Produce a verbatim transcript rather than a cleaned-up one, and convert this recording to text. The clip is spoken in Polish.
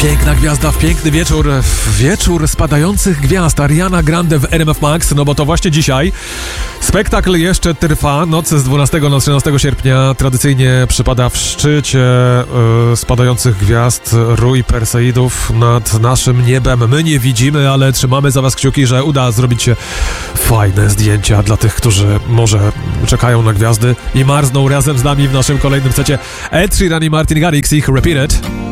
Piękna gwiazda w piękny wieczór, w wieczór spadających gwiazd. Ariana Grande w R M F Max, no bo to właśnie dzisiaj spektakl jeszcze trwa. Noc z dwunastego na trzynastego sierpnia tradycyjnie przypada w szczycie yy, spadających gwiazd rój Perseidów nad naszym niebem. My nie widzimy, ale trzymamy za was kciuki, że uda zrobić się fajne zdjęcia dla tych, którzy może czekają na gwiazdy i marzną razem z nami w naszym kolejnym secie. Ed Sheeran i Martin Garrix, ich Repeat It.